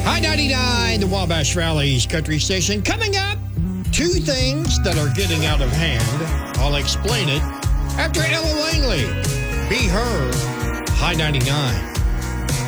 High 99, the Wabash Valley's country station. Coming up, two things that are getting out of hand. I'll explain it after Ella Langley. Be Her, High 99.